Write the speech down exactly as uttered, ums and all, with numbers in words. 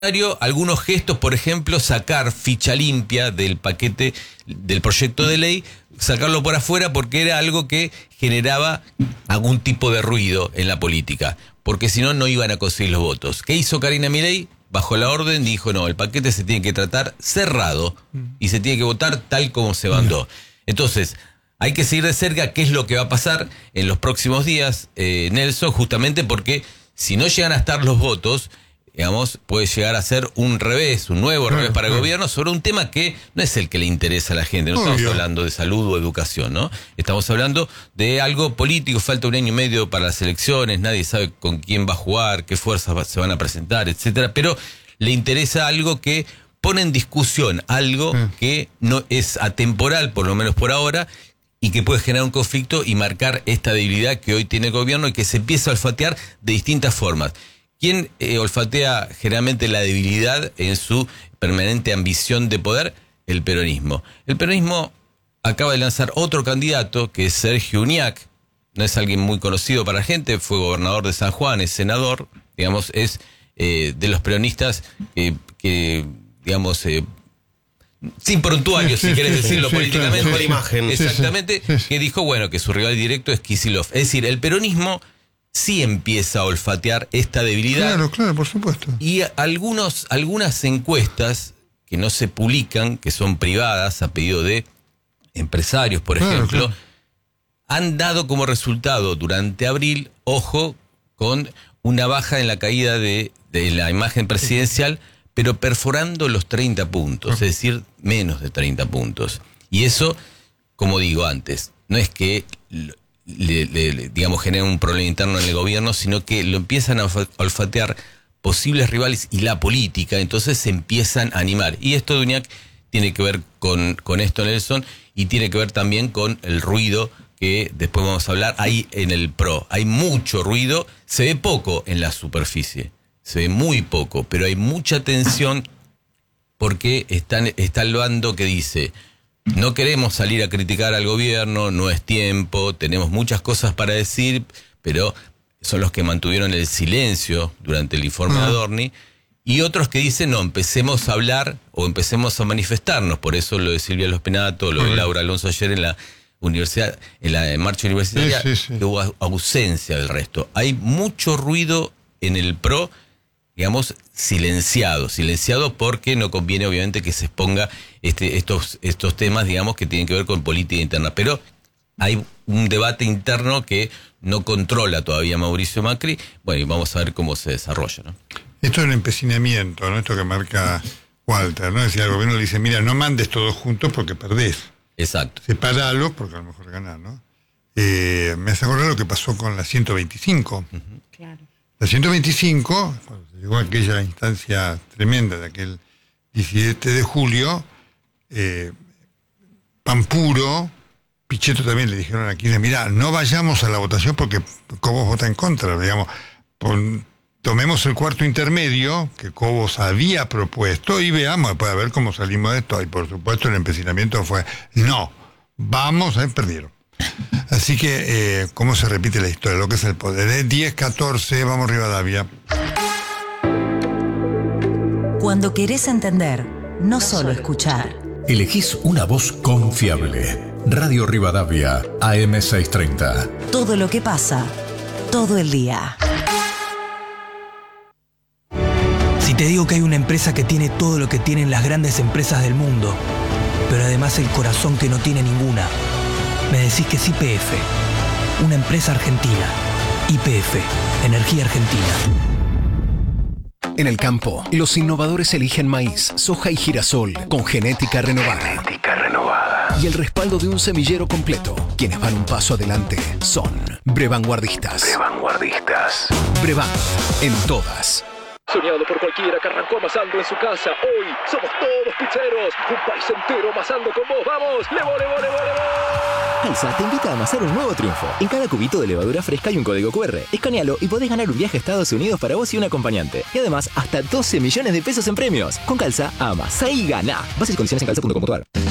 algunos gestos, por ejemplo, sacar ficha limpia del paquete del proyecto de ley, sacarlo por afuera porque era algo que generaba algún tipo de ruido en la política, porque si no, no iban a conseguir los votos. ¿Qué hizo Karina Milei? Bajo la orden dijo, no, el paquete se tiene que tratar cerrado y se tiene que votar tal como se mandó. Entonces, hay que seguir de cerca qué es lo que va a pasar en los próximos días, eh, Nelson, justamente porque si no llegan a estar los votos, digamos, puede llegar a ser un revés, un nuevo claro, revés para claro. el gobierno sobre un tema que no es el que le interesa a la gente. No Obvio. Estamos hablando de salud o educación, ¿no? Estamos hablando de algo político, falta un año y medio para las elecciones, nadie sabe con quién va a jugar, qué fuerzas se van a presentar, etcétera, pero le interesa algo que pone en discusión algo sí. que no es atemporal, por lo menos por ahora, y que puede generar un conflicto y marcar esta debilidad que hoy tiene el gobierno y que se empieza a olfatear de distintas formas. ¿Quién eh, olfatea generalmente la debilidad en su permanente ambición de poder? El peronismo. El peronismo acaba de lanzar otro candidato, que es Sergio Uñac. No es alguien muy conocido para la gente, fue gobernador de San Juan, es senador, digamos, es eh, de los peronistas eh, que, digamos, eh, sin prontuario, sí, si sí, querés sí, decirlo sí, políticamente, claro, imagen. Exactamente, sí, sí. que dijo, bueno, que su rival directo es Kicillof. Es decir, el peronismo sí empieza a olfatear esta debilidad. Claro, claro, por supuesto. Y algunos, algunas encuestas que no se publican, que son privadas, a pedido de empresarios, por claro, ejemplo, claro. han dado como resultado durante abril, ojo, con una baja en la caída de, de la imagen presidencial, pero perforando los treinta puntos, es decir, menos de treinta puntos. Y eso, como digo antes, no es que Le, le, le, digamos, genera un problema interno en el gobierno, sino que lo empiezan a olfatear posibles rivales y la política, entonces se empiezan a animar. Y esto de Uñac tiene que ver con, con esto, Nelson, y tiene que ver también con el ruido que después vamos a hablar. Hay en el PRO, hay mucho ruido, se ve poco en la superficie, se ve muy poco, pero hay mucha tensión porque están, está el bando que dice: no queremos salir a criticar al gobierno, no es tiempo, tenemos muchas cosas para decir, pero son los que mantuvieron el silencio durante el informe de Adorni, y otros que dicen, no, empecemos a hablar o empecemos a manifestarnos. Por eso lo de Silvia Lospenato, lo de Laura Alonso ayer en la universidad, en la marcha universitaria, sí, sí, sí. que hubo ausencia del resto. Hay mucho ruido en el PRO, digamos, silenciado, silenciado porque no conviene obviamente que se exponga este, estos, estos temas, digamos, que tienen que ver con política interna. Pero hay un debate interno que no controla todavía Mauricio Macri. Bueno, y vamos a ver cómo se desarrolla, ¿no? Esto es el empecinamiento, ¿no? Esto que marca Walter, ¿no? Es decir, al gobierno le dice, mira, no mandes todos juntos porque perdés. Exacto. Separalos porque a lo mejor ganás, ¿no? Eh, me hace acordar lo que pasó con la ciento veinticinco. Uh-huh. Claro. La ciento veinticinco, cuando se llegó a aquella instancia tremenda de aquel diecisiete de julio, eh, Pampuro, Pichetto también le dijeron a Kirchner, mirá, no vayamos a la votación porque Cobos vota en contra, digamos, pon, tomemos el cuarto intermedio que Cobos había propuesto y veamos después a ver cómo salimos de esto. Y por supuesto el empecinamiento fue, no, vamos, a perdieron. Así que, eh, ¿cómo se repite la historia? Lo que es el poder. ¿eh? diez catorce, vamos Rivadavia. Cuando querés entender, no solo escuchar. Elegís una voz confiable. Radio Rivadavia, A M seiscientos treinta. Todo lo que pasa, todo el día. Si te digo que hay una empresa que tiene todo lo que tienen las grandes empresas del mundo, pero además el corazón que no tiene ninguna, me decís que es Y P F, una empresa argentina. Y P F, Energía Argentina. En el campo, los innovadores eligen maíz, soja y girasol con genética renovada. Genética renovada. Y el respaldo de un semillero completo. Quienes van un paso adelante son Brevanguardistas. Brevanguardistas. Brevan, en todas. Soñado por cualquiera que arrancó amasando en su casa. Hoy somos todos pizzeros. Un país entero amasando con vos. ¡Vamos! ¡Levo, levo, levo, levo! Calza te invita a amasar un nuevo triunfo. En cada cubito de levadura fresca hay un código cu erre. Escanealo y podés ganar un viaje a Estados Unidos para vos y un acompañante. Y además, hasta doce millones de pesos en premios. Con Calza, amasá y ganá. Bases y condiciones en calza punto com punto ar.